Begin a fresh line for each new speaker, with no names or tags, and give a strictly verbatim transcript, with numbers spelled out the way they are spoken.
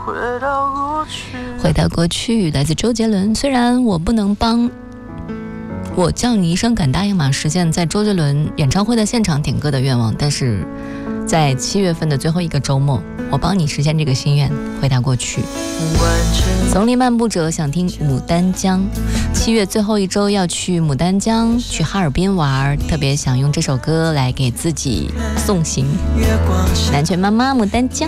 回到过去来自周杰伦。虽然我不能帮我叫你一声敢答应吗实现在周杰伦演唱会的现场点歌的愿望，但是在七月份的最后一个周末，我帮你实现这个心愿。回答过去。丛林漫步者想听牡丹江，七月最后一周要去牡丹江，去哈尔滨玩，特别想用这首歌来给自己送行。南拳妈妈牡丹江。